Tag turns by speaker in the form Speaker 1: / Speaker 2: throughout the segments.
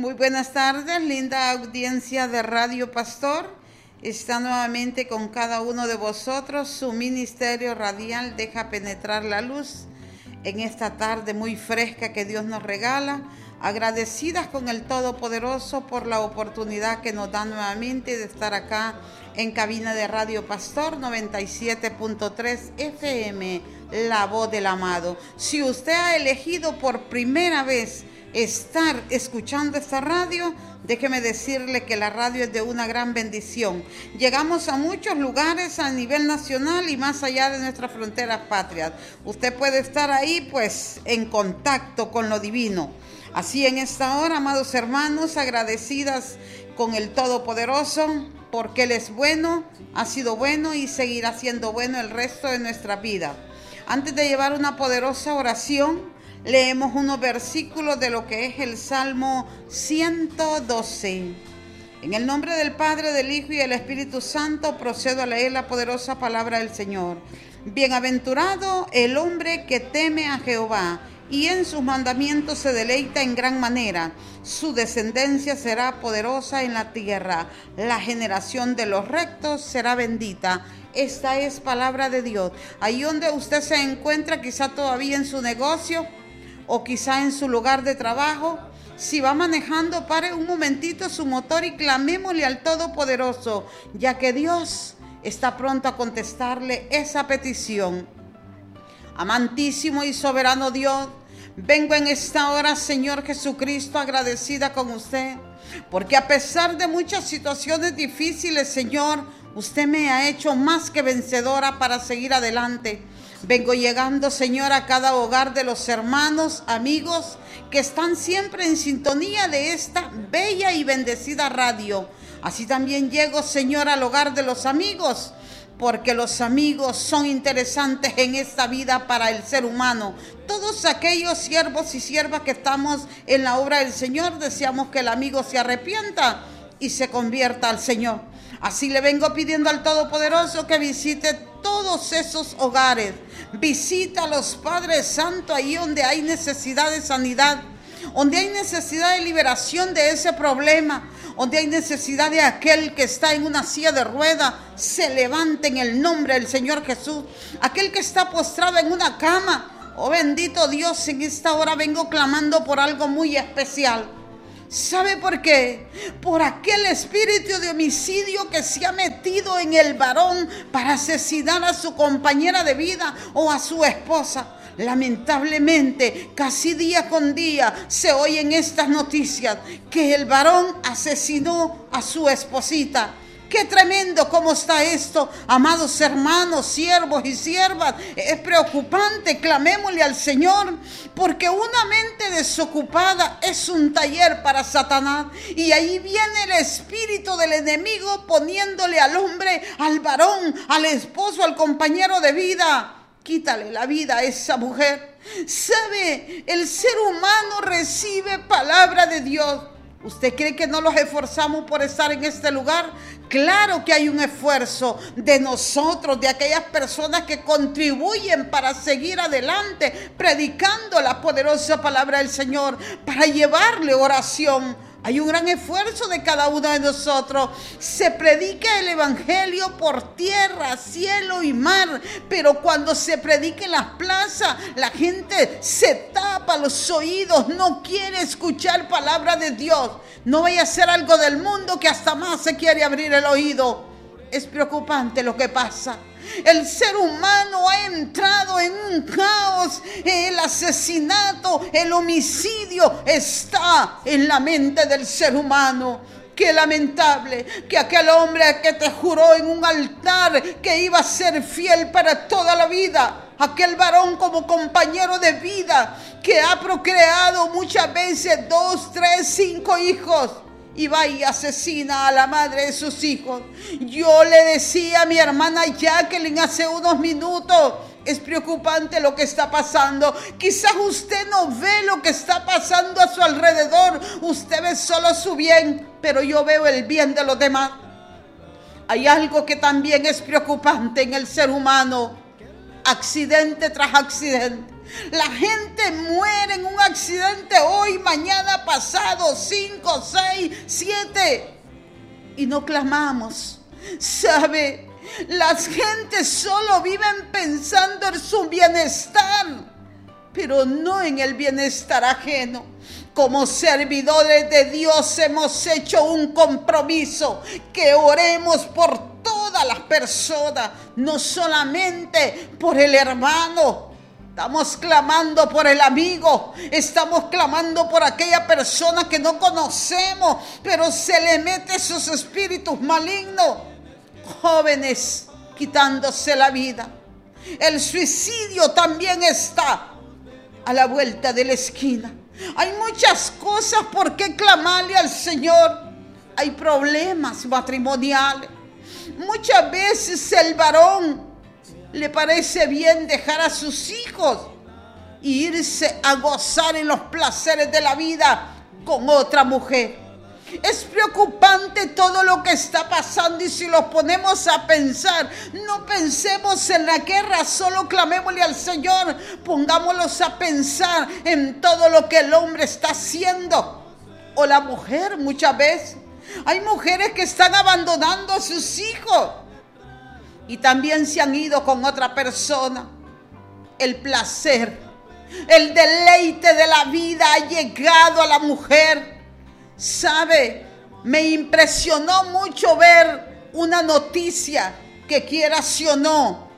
Speaker 1: Muy buenas tardes, linda audiencia de Radio Pastor. Está nuevamente con cada uno de vosotros su ministerio radial Deja Penetrar la Luz en esta tarde muy fresca que Dios nos regala, agradecidas con el Todopoderoso por la oportunidad que nos da nuevamente de estar acá en cabina de Radio Pastor 97.3 FM, la voz del amado. Si usted ha elegido por primera vez estar escuchando esta radio, déjeme decirle que la radio es de una gran bendición. Llegamos a muchos lugares a nivel nacional y más allá de nuestras fronteras patrias. Usted puede estar ahí pues en contacto con lo divino. Así en esta hora, amados hermanos, agradecidas con el Todopoderoso porque Él es bueno, ha sido bueno y seguirá siendo bueno el resto de nuestra vida. Antes de llevar una poderosa oración, leemos unos versículos de lo que es el Salmo 112. En el nombre del Padre, del Hijo y del Espíritu Santo procedo a leer la poderosa palabra del Señor. Bienaventurado el hombre que teme a Jehová y en sus mandamientos se deleita en gran manera. Su descendencia será poderosa en la tierra. La generación de los rectos será bendita. Esta es palabra de Dios. Ahí donde usted se encuentra, quizá todavía en su negocio o quizá en su lugar de trabajo, si va manejando, pare un momentito su motor y clamémosle al Todopoderoso, ya que Dios está pronto a contestarle esa petición. Amantísimo y soberano Dios, vengo en esta hora, Señor Jesucristo, agradecida con usted, porque a pesar de muchas situaciones difíciles, Señor, usted me ha hecho más que vencedora para seguir adelante. Vengo llegando, Señor, a cada hogar de los hermanos, amigos, que están siempre en sintonía de esta bella y bendecida radio. Así también llego, Señor, al hogar de los amigos, porque los amigos son interesantes en esta vida para el ser humano. Todos aquellos siervos y siervas que estamos en la obra del Señor, deseamos que el amigo se arrepienta y se convierta al Señor. Así le vengo pidiendo al Todopoderoso que visite todos esos hogares. Visita los Padres Santos ahí donde hay necesidad de sanidad, donde hay necesidad de liberación de ese problema, donde hay necesidad de aquel que está en una silla de rueda, se levante en el nombre del Señor Jesús. Aquel que está postrado en una cama, oh bendito Dios, en esta hora vengo clamando por algo muy especial. ¿Sabe por qué? Por aquel espíritu de homicidio que se ha metido en el varón para asesinar a su compañera de vida o a su esposa. Lamentablemente, casi día con día se oyen estas noticias que el varón asesinó a su esposita. ¡Qué tremendo cómo está esto! Amados hermanos, siervos y siervas, es preocupante. Clamémosle al Señor, porque una mente desocupada es un taller para Satanás. Y ahí viene el espíritu del enemigo poniéndole al hombre, al varón, al esposo, al compañero de vida. Quítale la vida a esa mujer. ¿Sabe? El ser humano recibe palabra de Dios. ¿Usted cree que no nos esforzamos por estar en este lugar? Claro que hay un esfuerzo de nosotros, de aquellas personas que contribuyen para seguir adelante, predicando la poderosa palabra del Señor, para llevarle oración. Hay un gran esfuerzo de cada uno de nosotros. Se predica el evangelio por tierra, cielo y mar, pero cuando se predica en las plazas, la gente se tapa los oídos, no quiere escuchar palabra de Dios. No vaya a ser algo del mundo que hasta más se quiere abrir el oído. Es preocupante lo que pasa. El ser humano ha entrado en un caos. El asesinato, el homicidio está en la mente del ser humano. Qué lamentable que aquel hombre que te juró en un altar que iba a ser fiel para toda la vida, aquel varón como compañero de vida que ha procreado muchas veces 2, 3, 5 hijos, y va y asesina a la madre de sus hijos. Yo le decía a mi hermana Jacqueline hace unos minutos, es preocupante lo que está pasando. Quizás usted no ve lo que está pasando a su alrededor, usted ve solo su bien, pero yo veo el bien de los demás. Hay algo que también es preocupante en el ser humano, accidente tras accidente. La gente muere en un accidente hoy, mañana, pasado, 5, 6, 7. Y no clamamos. ¿Sabe? Las gentes solo viven pensando en su bienestar, pero no en el bienestar ajeno. Como servidores de Dios hemos hecho un compromiso, que oremos por todas las personas, no solamente por el hermano. Estamos clamando por el amigo, estamos clamando por aquella persona que no conocemos, pero se le mete esos espíritus malignos. Jóvenes quitándose la vida. El suicidio también está a la vuelta de la esquina. Hay muchas cosas por qué clamarle al Señor. Hay problemas matrimoniales. Muchas veces el varón le parece bien dejar a sus hijos e irse a gozar en los placeres de la vida con otra mujer. Es preocupante todo lo que está pasando, y si lo ponemos a pensar, no pensemos en la guerra, solo clamémosle al Señor. Pongámoslos a pensar en todo lo que el hombre está haciendo, o la mujer muchas veces. Hay mujeres que están abandonando a sus hijos y también se han ido con otra persona. El placer, el deleite de la vida ha llegado a la mujer. ¿Sabe? Me impresionó mucho ver una noticia que, quieras o no,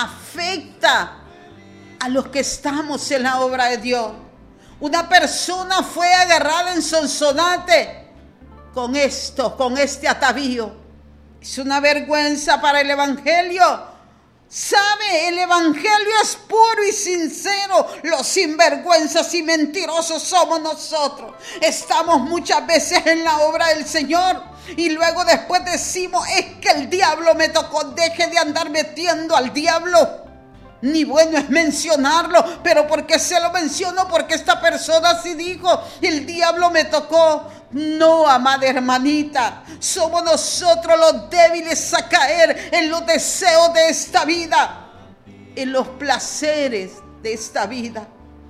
Speaker 1: afecta a los que estamos en la obra de Dios. Una persona fue agarrada en Sonsonate con este atavío. Es una vergüenza para el evangelio. ¿Sabe? El evangelio es puro y sincero. Los sinvergüenzas y mentirosos somos nosotros. Estamos muchas veces en la obra del Señor y luego después decimos: es que el diablo me tocó. Deje de andar metiendo al diablo. Ni bueno es mencionarlo, pero ¿por qué se lo menciono? Porque esta persona sí dijo: el diablo me tocó. No, amada hermanita, somos nosotros los débiles a caer en los deseos de esta vida, en los placeres de esta vida.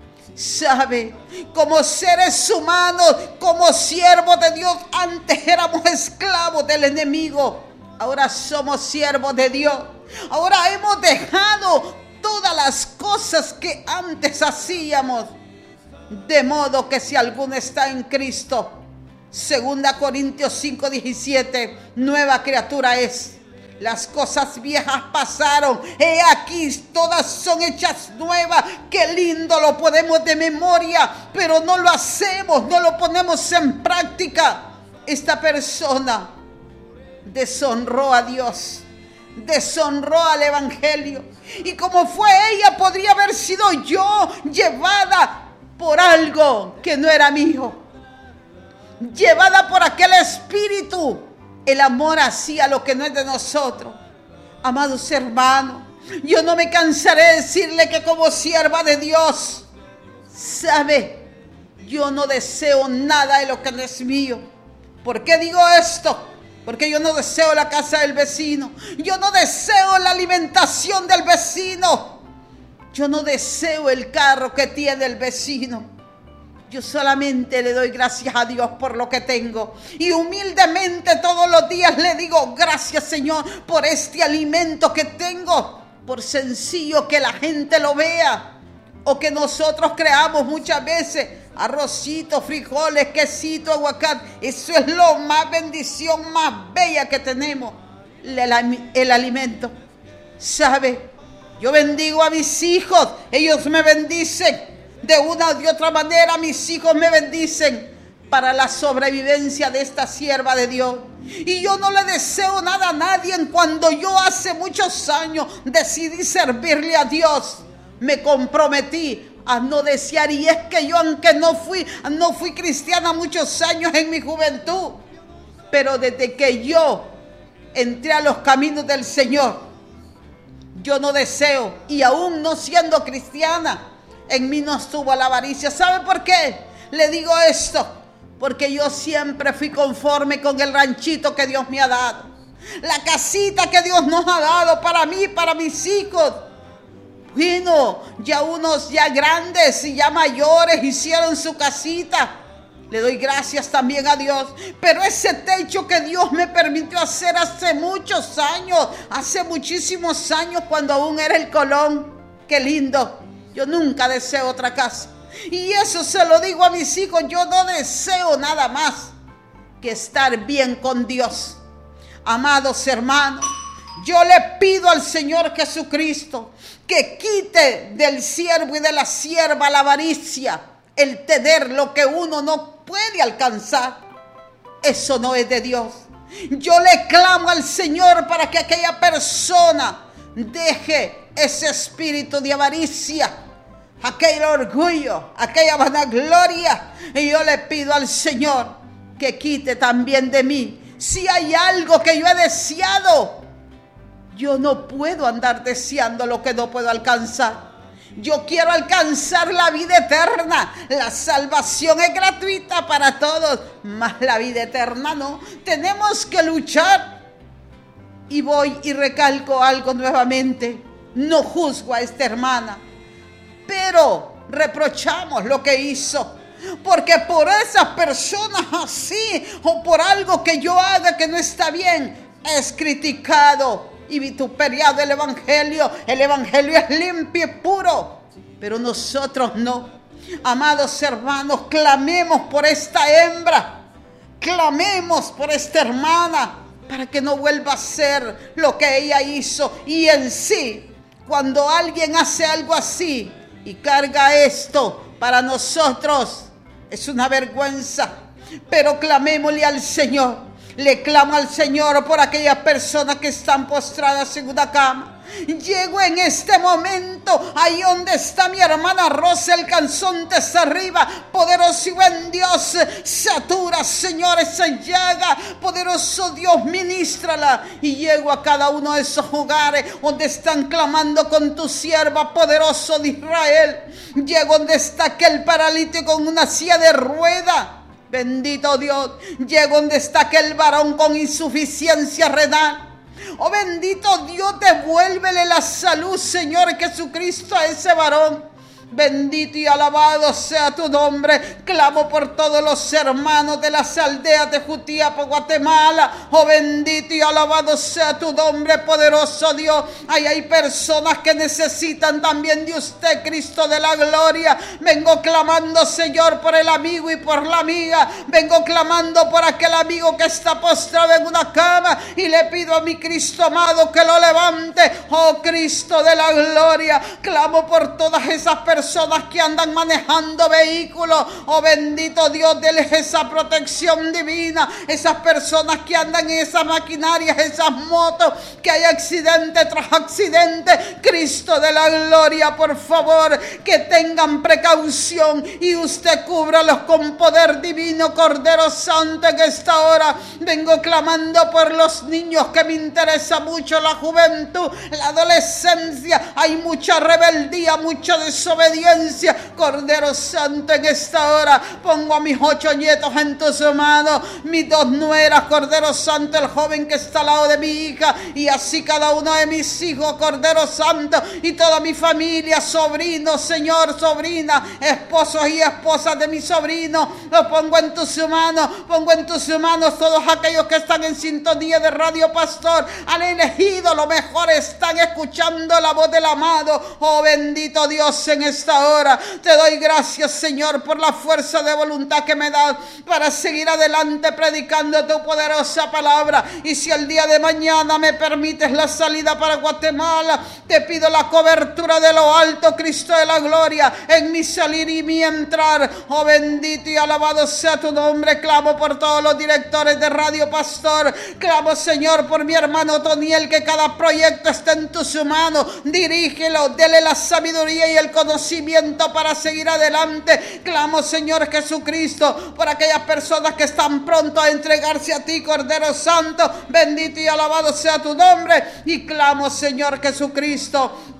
Speaker 1: ¿Sabe? Como seres humanos, como siervos de Dios, antes éramos esclavos del enemigo. Ahora somos siervos de Dios. Ahora hemos dejado todas las cosas que antes hacíamos. De modo que si alguno está en Cristo, 2 Corintios 5:17, nueva criatura es. Las cosas viejas pasaron, he aquí todas son hechas nuevas. Qué lindo lo podemos de memoria, pero no lo hacemos, no lo ponemos en práctica. Esta persona deshonró a Dios, deshonró al evangelio, y como fue ella, podría haber sido yo, llevada por algo que no era mío, llevada por aquel espíritu. El amor hacía lo que no es de nosotros. Amados hermanos, yo no me cansaré de decirle que como sierva de Dios, ¿sabe? Yo no deseo nada de lo que no es mío. ¿Por qué digo esto? Porque yo no deseo la casa del vecino. Yo no deseo la alimentación del vecino. Yo no deseo el carro que tiene el vecino. Yo solamente le doy gracias a Dios por lo que tengo. Y humildemente todos los días le digo: gracias, Señor, por este alimento que tengo. Por sencillo que la gente lo vea, o que nosotros creamos muchas veces arrocito, frijoles, quesito, aguacate. Eso es la más bendición más bella que tenemos, el alimento. ¿Sabe? Yo bendigo a mis hijos, ellos me bendicen. De una o de otra manera mis hijos me bendicen para la sobrevivencia de esta sierva de Dios. Y yo no le deseo nada a nadie. Cuando yo hace muchos años decidí servirle a Dios, me comprometí a no desear. Y es que yo, aunque no fui cristiana muchos años en mi juventud, pero desde que yo entré a los caminos del Señor, yo no deseo, y aún no siendo cristiana, en mí no estuvo la avaricia. ¿Sabe por qué le digo esto? Porque yo siempre fui conforme con el ranchito que Dios me ha dado, la casita que Dios nos ha dado para mí, para mis hijos. Bueno, ya unos ya grandes y ya mayores hicieron su casita. Le doy gracias también a Dios. Pero ese techo que Dios me permitió hacer hace muchos años, hace muchísimos años, cuando aún era el Colón. Qué lindo. Yo nunca deseo otra casa. Y eso se lo digo a mis hijos. Yo no deseo nada más que estar bien con Dios. Amados hermanos, yo le pido al Señor Jesucristo que quite del siervo y de la sierva la avaricia, el tener lo que uno no puede alcanzar. Eso no es de Dios. Yo le clamo al Señor para que aquella persona deje ese espíritu de avaricia, aquel orgullo, aquella vanagloria. Y yo le pido al Señor que quite también de mí. Si hay algo que yo he deseado, yo no puedo andar deseando lo que no puedo alcanzar. Yo quiero alcanzar la vida eterna. La salvación es gratuita para todos, mas la vida eterna no. Tenemos que luchar. Y voy y recalco algo nuevamente. No juzgo a esta hermana, pero reprochamos lo que hizo. Porque por esas personas así, o por algo que yo haga que no está bien, es criticado y vituperiado el Evangelio. El Evangelio es limpio y puro, pero nosotros no. Amados hermanos, clamemos por esta hembra, clamemos por esta hermana, para que no vuelva a hacer lo que ella hizo. Y en sí, cuando alguien hace algo así y carga esto para nosotros, es una vergüenza. Pero clamémosle al Señor. Le clamo al Señor por aquellas personas que están postradas en una cama. Llego en este momento ahí donde está mi hermana Rosa, el Canzontes arriba. Poderoso y buen Dios, satura, Señor, esa llaga. Poderoso Dios, ministrala. Y llego a cada uno de esos hogares donde están clamando con tu sierva, poderoso de Israel. Llego donde está aquel paralítico con una silla de rueda. Bendito Dios. Llego donde está aquel varón con insuficiencia renal. Oh bendito Dios, devuélvele la salud, Señor Jesucristo, a ese varón. Bendito y alabado sea tu nombre. Clamo por todos los hermanos de las aldeas de Jutiapa, Guatemala. Oh bendito y alabado sea tu nombre, poderoso Dios. Ahí hay personas que necesitan también de usted, Cristo de la gloria. Vengo clamando, Señor, por el amigo y por la amiga. Vengo clamando por aquel amigo que está postrado en una cama, y le pido a mi Cristo amado que lo levante. Oh Cristo de la gloria, clamo por todas esas personas que andan manejando vehículos. Oh bendito Dios, déles esa protección divina. Esas personas que andan en esas maquinarias, esas motos, que hay accidente tras accidente. Cristo de la gloria, por favor, que tengan precaución y usted cúbralos con poder divino, Cordero Santo. En esta hora vengo clamando por los niños, que me interesa mucho la juventud, la adolescencia. Hay mucha rebeldía, mucha desobediencia. Cordero Santo, en esta hora pongo a mis 8 nietos en tus manos, mis 2 nueras, Cordero Santo, el joven que está al lado de mi hija, y así cada uno de mis hijos, Cordero Santo, y toda mi familia, sobrinos, Señor, sobrina, esposos y esposas de mi sobrino. Lo pongo en tus manos, pongo en tus manos todos aquellos que están en sintonía de Radio Pastor. Han elegido lo mejor, están escuchando la voz del amado. Oh bendito Dios, en esta hora te doy gracias, Señor, por la fuerza de voluntad que me das para seguir adelante predicando tu poderosa palabra. Y si el día de mañana me permites la salida para Guatemala, te pido la cobertura de lo alto, Cristo de la gloria, en mi salir y mi entrar. Oh bendito y alabado sea tu nombre. Clamo por todos los directores de Radio Pastor. Clamo, Señor, por mi hermano Toniel, que cada proyecto esté en tus manos. Dirígelo, dele la sabiduría y el conocimiento para seguir adelante. Clamo, Señor Jesucristo, por aquellas personas que están pronto a entregarse a ti, Cordero Santo. Bendito y alabado sea tu nombre. Y clamo, Señor Jesucristo,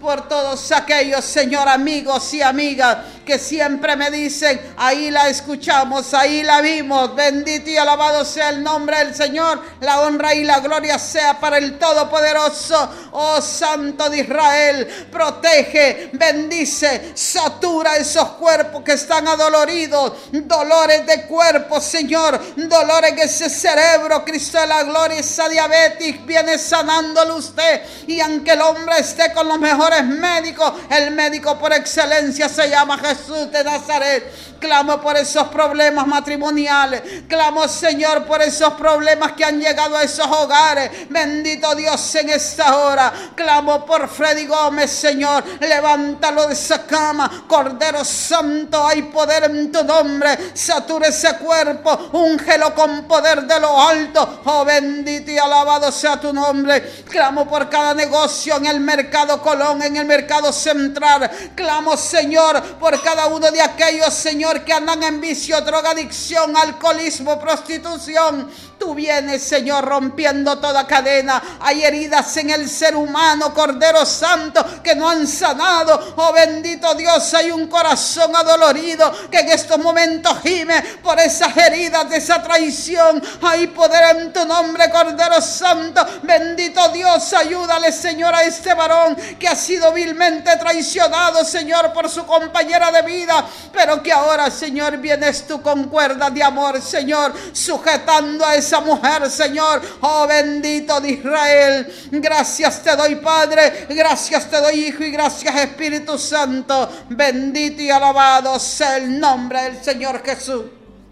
Speaker 1: por todos aquellos, Señor, amigos y amigas que siempre me dicen, ahí la escuchamos, ahí la vimos. Bendito y alabado sea el nombre del Señor. La honra y la gloria sea para el Todopoderoso. Oh Santo de Israel, protege, bendice, satura esos cuerpos que están adoloridos, dolores de cuerpo, Señor, dolores en ese cerebro, Cristo de la gloria, esa diabetes, viene sanándolo usted. Y aunque el hombre esté con los mejores médicos, el médico por excelencia se llama Jesús de Nazaret. Clamo por esos problemas matrimoniales. Clamo, Señor, por esos problemas que han llegado a esos hogares. Bendito Dios en esta hora. Clamo por Freddy Gómez, Señor. Levántalo de esa cama. Cordero Santo, hay poder en tu nombre. Satura ese cuerpo. Úngelo con poder de lo alto. Oh, bendito y alabado sea tu nombre. Clamo por cada negocio en el mercado Colón, en el mercado Central. Clamo, Señor, por cada uno de aquellos, Señor, que andan en vicio, drogadicción, alcoholismo, prostitución. Tú vienes, Señor, rompiendo toda cadena. Hay heridas en el ser humano, Cordero Santo, que no han sanado. Oh, bendito Dios, hay un corazón adolorido que en estos momentos gime por esas heridas de esa traición. Hay poder en tu nombre, Cordero Santo. Bendito Dios, ayúdale, Señor, a este varón que ha sido vilmente traicionado, Señor, por su compañera de vida, pero que ahora, Señor, vienes tú con cuerdas de amor, Señor, sujetando a esa mujer, Señor. Oh, bendito de Israel, gracias te doy, Padre, gracias te doy, Hijo, y gracias, Espíritu Santo. Bendito y alabado sea el nombre del Señor Jesús.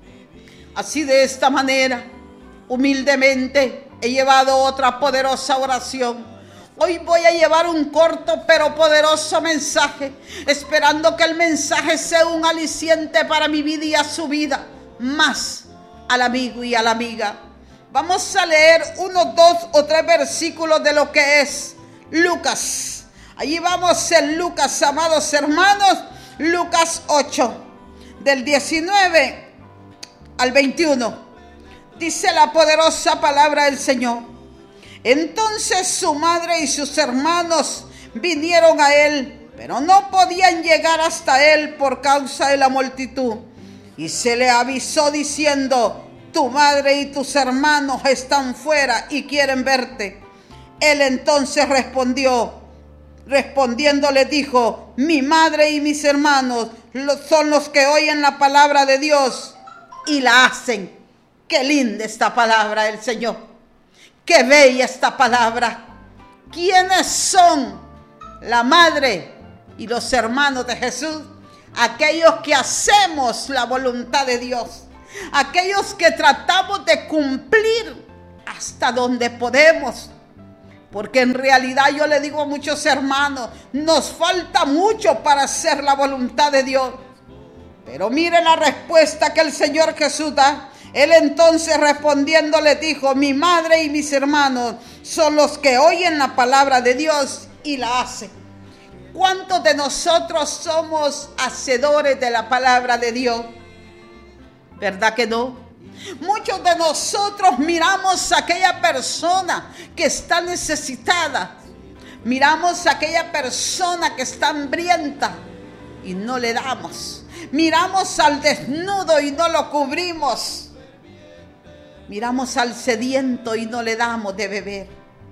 Speaker 1: Así, de esta manera, humildemente he llevado otra poderosa oración. Hoy voy a llevar un corto pero poderoso mensaje, esperando que el mensaje sea un aliciente para mi vida y a su vida, más al amigo y a la amiga. Vamos a leer 1, 2 o 3 versículos de lo que es Lucas. Allí vamos en Lucas, amados hermanos, Lucas 8, del 19 al 21. Dice la poderosa palabra del Señor. Entonces su madre y sus hermanos vinieron a él, pero no podían llegar hasta él por causa de la multitud. Y se le avisó diciendo: tu madre y tus hermanos están fuera y quieren verte. Él entonces respondiendo le dijo: mi madre y mis hermanos son los que oyen la palabra de Dios y la hacen. Qué linda esta palabra del Señor. Qué bella esta palabra. ¿Quiénes son la madre y los hermanos de Jesús? Aquellos que hacemos la voluntad de Dios. Aquellos que tratamos de cumplir hasta donde podemos. Porque en realidad yo le digo a muchos hermanos, nos falta mucho para hacer la voluntad de Dios. Pero mire la respuesta que el Señor Jesús da. Él entonces respondiendo le dijo: mi madre y mis hermanos son los que oyen la palabra de Dios y la hacen. ¿Cuántos de nosotros somos hacedores de la palabra de Dios? ¿Verdad que no? Muchos de nosotros miramos a aquella persona que está necesitada. Miramos a aquella persona que está hambrienta y no le damos. Miramos al desnudo y no lo cubrimos. Miramos al sediento y no le damos de beber.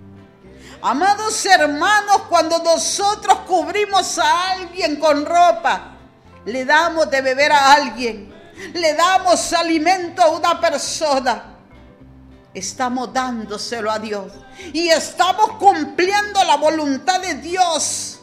Speaker 1: Amados hermanos, cuando nosotros cubrimos a alguien con ropa, le damos de beber a alguien, le damos alimento a una persona, estamos dándoselo a Dios y estamos cumpliendo la voluntad de Dios.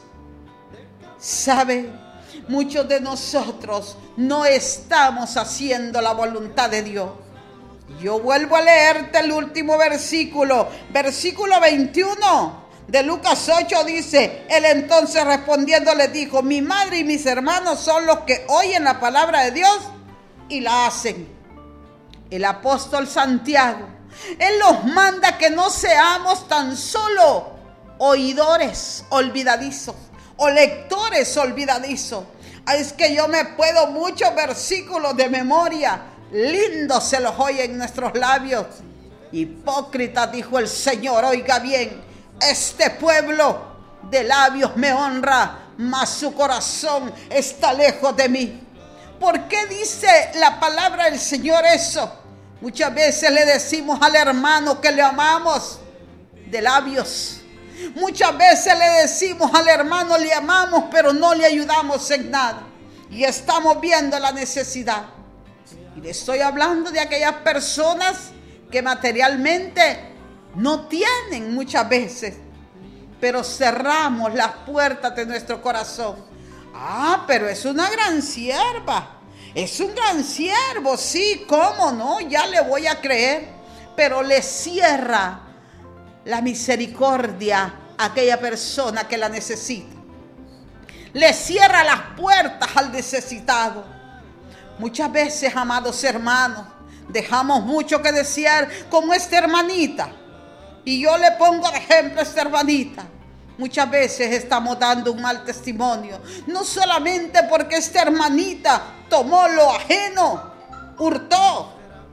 Speaker 1: ¿Sabe? Muchos de nosotros no estamos haciendo la voluntad de Dios. Yo vuelvo a leerte el último versículo, versículo 21 de Lucas 8 dice: él entonces respondiendo le dijo: mi madre y mis hermanos son los que oyen la palabra de Dios y la hacen. El apóstol Santiago, él nos manda que no seamos tan solo oidores olvidadizos o lectores olvidadizos. Es que yo me puedo muchos versículos de memoria. Lindos se los oye en nuestros labios. Hipócritas, dijo el Señor, oiga bien, este pueblo de labios me honra, mas su corazón está lejos de mí. ¿Por qué dice la palabra del Señor eso? Muchas veces le decimos al hermano que le amamos de labios. Muchas veces le decimos al hermano le amamos, pero no le ayudamos en nada. Y estamos viendo la necesidad. Y le estoy hablando de aquellas personas que materialmente no tienen muchas veces, pero cerramos las puertas de nuestro corazón. Pero es una gran sierva, es un gran siervo, sí, cómo no, ya le voy a creer, pero le cierra la misericordia a aquella persona que la necesita. Le cierra las puertas al necesitado. Muchas veces, amados hermanos, dejamos mucho que desear como esta hermanita. Y yo le pongo de ejemplo a esta hermanita. Muchas veces estamos dando un mal testimonio. No solamente porque esta hermanita tomó lo ajeno, hurtó,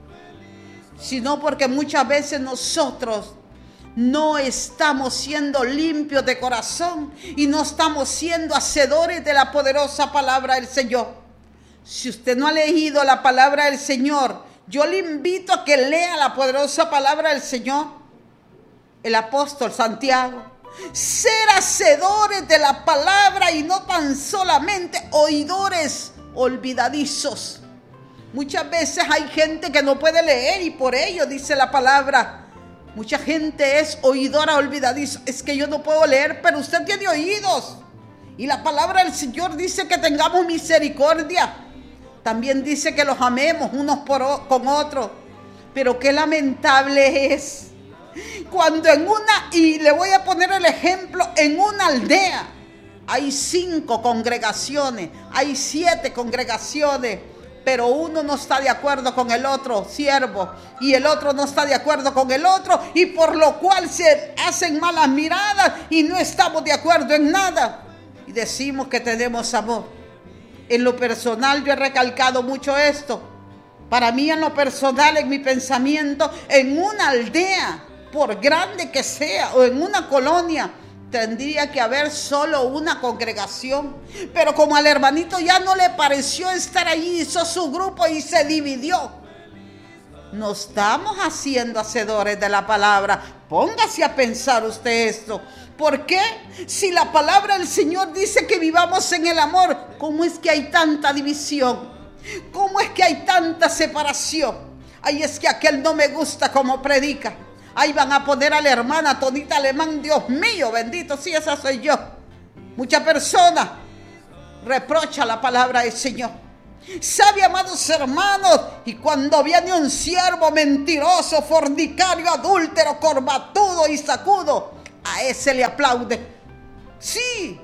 Speaker 1: sino porque muchas veces nosotros no estamos siendo limpios de corazón y no estamos siendo hacedores de la poderosa palabra del Señor. Si usted no ha leído la palabra del Señor, yo le invito a que lea la poderosa palabra del Señor. El apóstol Santiago. Ser hacedores de la palabra y no tan solamente oidores olvidadizos. Muchas veces hay gente que no puede leer y por ello dice la palabra. Mucha gente es oidora olvidadiza. Es que yo no puedo leer, pero usted tiene oídos. Y la palabra del Señor dice que tengamos misericordia. También dice que los amemos unos con otros. Pero qué lamentable es cuando en una, y le voy a poner el ejemplo, en una aldea hay 5 congregaciones, hay 7 congregaciones, pero uno no está de acuerdo con el otro siervo y el otro no está de acuerdo con el otro, y por lo cual se hacen malas miradas y no estamos de acuerdo en nada y decimos que tenemos amor. En lo personal yo he recalcado mucho esto. Para mí, en lo personal, en mi pensamiento, en una aldea, por grande que sea, o en una colonia, tendría que haber solo una congregación. Pero como al hermanito ya no le pareció estar allí, hizo su grupo y se dividió. No estamos haciendo hacedores de la palabra. Póngase a pensar usted esto. ¿Por qué? Si la palabra del Señor dice que vivamos en el amor, ¿cómo es que hay tanta división? ¿Cómo es que hay tanta separación? Ay, es que aquel no me gusta como predica. Ahí van a poner a la hermana Tonita Alemán. Dios mío, bendito, sí, esa soy yo. Mucha persona reprocha la palabra del Señor. ¿Sabe, amados hermanos? Y cuando viene un siervo mentiroso, fornicario, adúltero, corbatudo y sacudo, a ese le aplaude. Sí,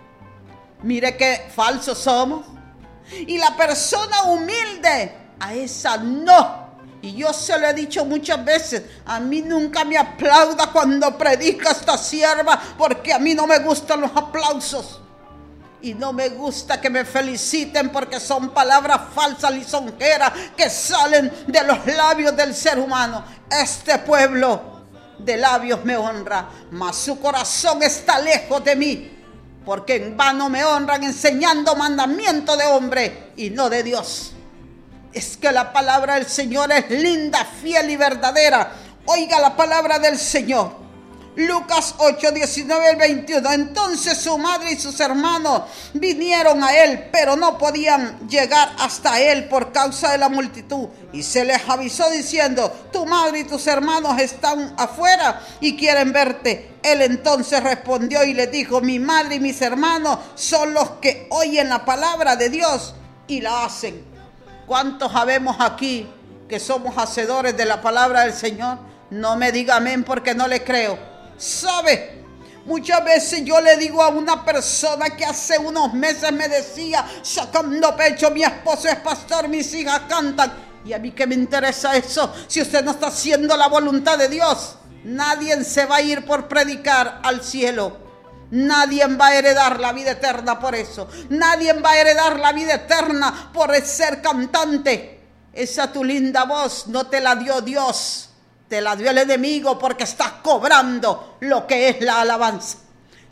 Speaker 1: mire qué falsos somos. Y la persona humilde, a esa no. Y yo se lo he dicho muchas veces, a mí nunca me aplauda cuando predica esta sierva, porque a mí no me gustan los aplausos. Y no me gusta que me feliciten, porque son palabras falsas, lisonjeras, que salen de los labios del ser humano. Este pueblo de labios me honra, mas su corazón está lejos de mí, porque en vano me honran enseñando mandamiento de hombre y no de Dios. Es que la palabra del Señor es linda, fiel y verdadera. Oiga la palabra del Señor. Lucas 8, 19 al 21. Entonces su madre y sus hermanos vinieron a él, pero no podían llegar hasta él por causa de la multitud. Y se les avisó diciendo: tu madre y tus hermanos están afuera y quieren verte. Él entonces respondió y les dijo: mi madre y mis hermanos son los que oyen la palabra de Dios y la hacen. ¿Cuántos habemos aquí que somos hacedores de la palabra del Señor? No me diga amén, porque no le creo. ¿Sabe? Muchas veces yo le digo a una persona que hace unos meses me decía, sacando pecho: mi esposo es pastor, mis hijas cantan. ¿Y a mí qué me interesa eso? Si usted no está haciendo la voluntad de Dios, nadie se va a ir por predicar al cielo. Nadie va a heredar la vida eterna por eso. Nadie va a heredar la vida eterna por ser cantante. Esa tu linda voz no te la dio Dios, te la dio el enemigo, porque estás cobrando lo que es la alabanza.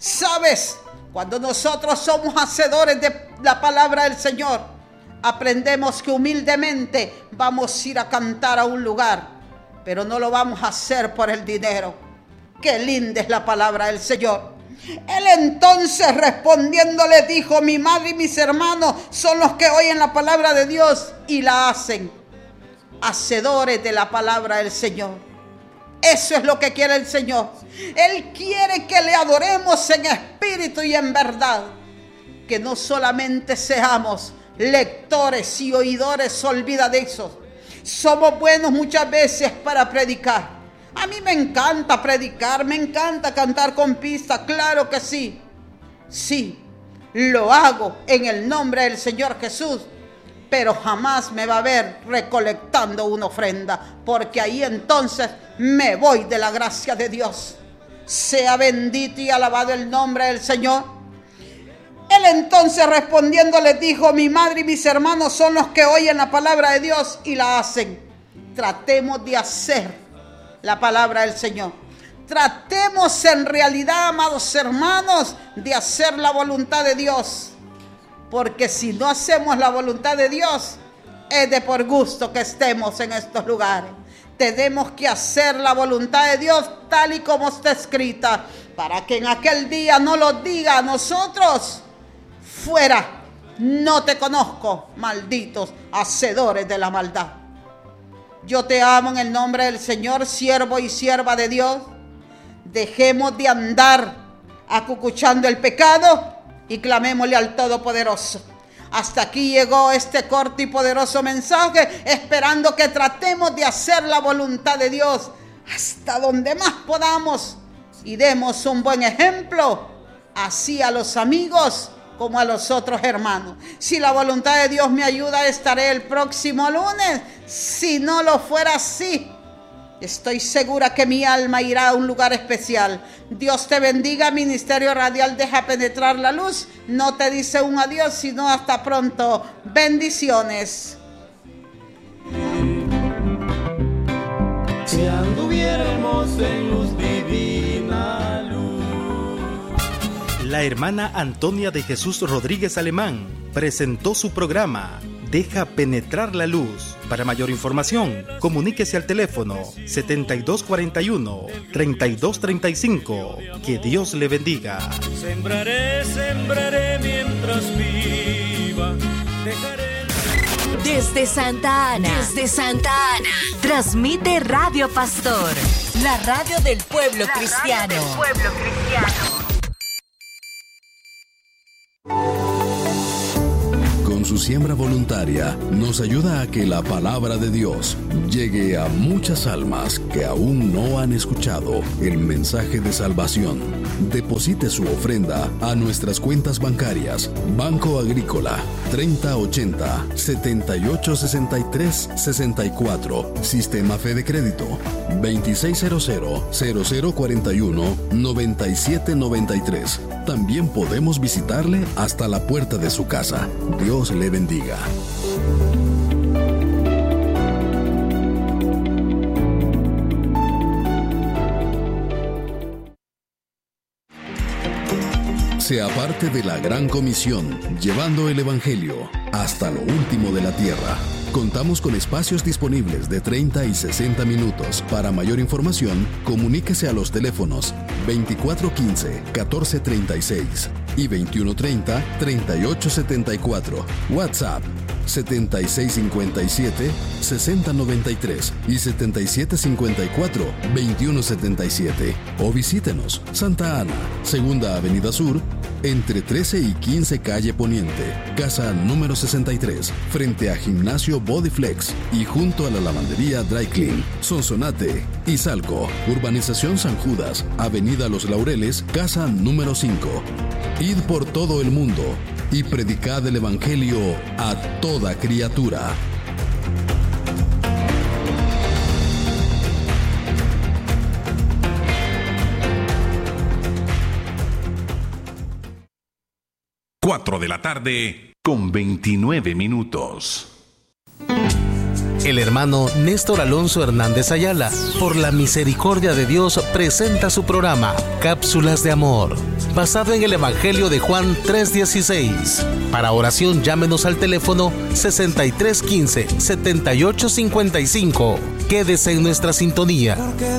Speaker 1: ¿Sabes? Cuando nosotros somos hacedores de la palabra del Señor, aprendemos que humildemente vamos a ir a cantar a un lugar, pero no lo vamos a hacer por el dinero. Qué linda es la palabra del Señor. Él entonces respondiendo le dijo: mi madre y mis hermanos son los que oyen la palabra de Dios y la hacen. Hacedores de la palabra del Señor. Eso es lo que quiere el Señor. Él quiere que le adoremos en espíritu y en verdad. Que no solamente seamos lectores y oidores olvidadizos. Somos buenos muchas veces para predicar. A mí me encanta predicar, me encanta cantar con pista, claro que sí. Sí, lo hago en el nombre del Señor Jesús, pero jamás me va a ver recolectando una ofrenda, porque ahí entonces me voy de la gracia de Dios. Sea bendito y alabado el nombre del Señor. Él entonces respondiendo les dijo: mi madre y mis hermanos son los que oyen la palabra de Dios y la hacen. Tratemos de hacer la palabra del Señor. Tratemos en realidad, amados hermanos, de hacer la voluntad de Dios. Porque si no hacemos la voluntad de Dios, es de por gusto que estemos en estos lugares. Tenemos que hacer la voluntad de Dios tal y como está escrita, para que en aquel día no lo diga a nosotros: fuera, no te conozco, malditos hacedores de la maldad. Yo te amo en el nombre del Señor, siervo y sierva de Dios. Dejemos de andar acucuchando el pecado y clamémosle al Todopoderoso. Hasta aquí llegó este corto y poderoso mensaje, esperando que tratemos de hacer la voluntad de Dios hasta donde más podamos y demos un buen ejemplo, así a los amigos como a los otros hermanos. Si la voluntad de Dios me ayuda, estaré el próximo lunes. Si no lo fuera así, estoy segura que mi alma irá a un lugar especial. Dios te bendiga. Ministerio Radial Deja Penetrar la Luz no te dice un adiós, sino hasta pronto. Bendiciones.
Speaker 2: Si anduviéramos en luz divina luz.
Speaker 3: La hermana Antonia de Jesús Rodríguez Alemán presentó su programa Deja Penetrar la Luz. Para mayor información, comuníquese al teléfono 7241-3235. Que Dios le bendiga.
Speaker 2: Sembraré mientras viva. Dejaré.
Speaker 4: Desde Santa Ana, transmite Radio Pastor, la radio del pueblo cristiano.
Speaker 5: Con su siembra voluntaria nos ayuda a que la palabra de Dios llegue a muchas almas que aún no han escuchado el mensaje de salvación. Deposite su ofrenda a nuestras cuentas bancarias: Banco Agrícola 3080-7863-64, Sistema Fede Crédito 2600-0041-9793. También podemos visitarle hasta la puerta de su casa. Dios le bendiga. Sea parte de la Gran Comisión, llevando el Evangelio hasta lo último de la tierra. Contamos con espacios disponibles de 30 y 60 minutos. Para mayor información, comuníquese a los teléfonos 2415-1436 y 2130-3874. WhatsApp 7657-6093 y 7754-2177. O visítenos: Santa Ana, Segunda Avenida Sur, entre 13 y 15 Calle Poniente, casa número 63, frente a Gimnasio Bodyflex y junto a la lavandería Dry Clean. Sonsonate, Izalco, Urbanización San Judas, Avenida Los Laureles, casa número 5. Id por todo el mundo y predicad el Evangelio a toda criatura.
Speaker 6: De la tarde con 29 minutos.
Speaker 7: El hermano Néstor Alonso Hernández Ayala, por la misericordia de Dios, presenta su programa Cápsulas de Amor. basado en el Evangelio de Juan 3:16. Para oración llámenos al teléfono 6315-7855. Quédese en nuestra sintonía.